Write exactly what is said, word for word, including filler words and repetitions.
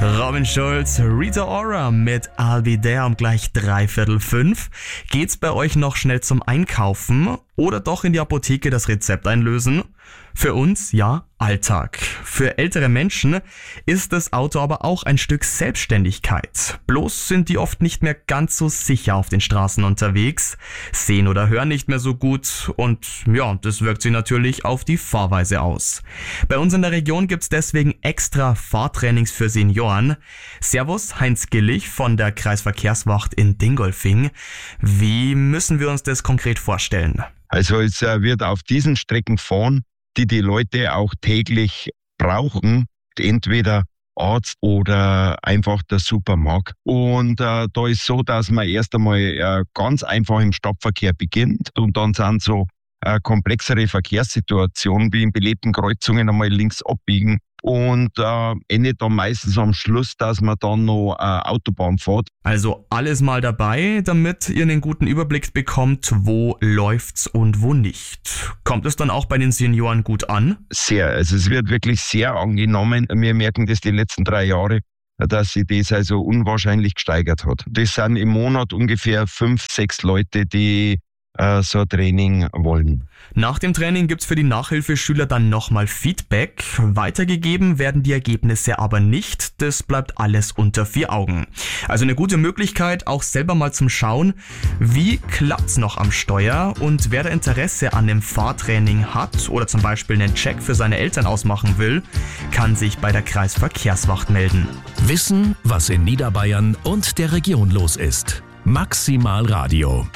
Robin Schulz, Rita Ora mit I'll Be There um gleich dreiviertel fünf. Geht's bei euch noch schnell zum Einkaufen oder doch in die Apotheke das Rezept einlösen? Für uns ja Alltag. Für ältere Menschen ist das Auto aber auch ein Stück Selbstständigkeit. Bloß sind die oft nicht mehr ganz so sicher auf den Straßen unterwegs, sehen oder hören nicht mehr so gut und ja, das wirkt sich natürlich auf die Fahrweise aus. Bei uns in der Region gibt's deswegen extra Fahrtrainings für Senioren. Servus, Heinz Gillich von der Kreisverkehrswacht in Dingolfing. Wie müssen wir uns das konkret vorstellen? Also es wird auf diesen Strecken fahren, die die Leute auch täglich brauchen, entweder Arzt oder einfach der Supermarkt. Und äh, da ist so, dass man erst einmal äh, ganz einfach im Stadtverkehr beginnt und dann sind so äh, komplexere Verkehrssituationen wie in belebten Kreuzungen einmal links abbiegen und äh, endet dann meistens am Schluss, dass man dann noch äh, Autobahn fährt. Also alles mal dabei, damit ihr einen guten Überblick bekommt, wo läuft's und wo nicht. Kommt es dann auch bei den Senioren gut an? Sehr, also es wird wirklich sehr angenommen. Wir merken das die letzten drei Jahre, dass sich das also unwahrscheinlich gesteigert hat. Das sind im Monat ungefähr fünf, sechs Leute, die äh, so ein Training wollen. Nach dem Training gibt's für die Nachhilfeschüler dann nochmal Feedback. Weitergegeben werden die Ergebnisse aber nicht. Das bleibt alles unter vier Augen. Also eine gute Möglichkeit, auch selber mal zum Schauen, wie klappt's noch am Steuer und wer da Interesse an dem Fahrtraining hat oder zum Beispiel einen Check für seine Eltern ausmachen will, kann sich bei der Kreisverkehrswacht melden. Wissen, was in Niederbayern und der Region los ist. Maximal Radio.